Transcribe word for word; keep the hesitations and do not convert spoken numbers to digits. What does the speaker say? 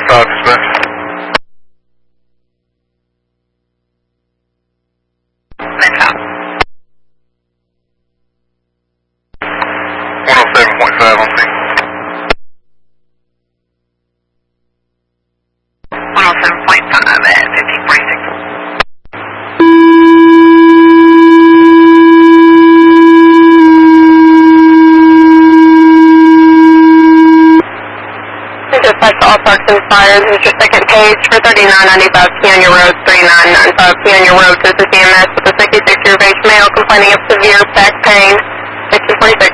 five dispatch. one oh seven point five on scene. one oh seven point five at fifteen forty-six. Dispatch to all parks and fires. This is your second page for thirty-nine ninety-five Peonia Road, thirty-nine ninety-five Peonia Road. This is E M S with a sixty-six year of age male complaining of severe back pain. fifteen forty-six.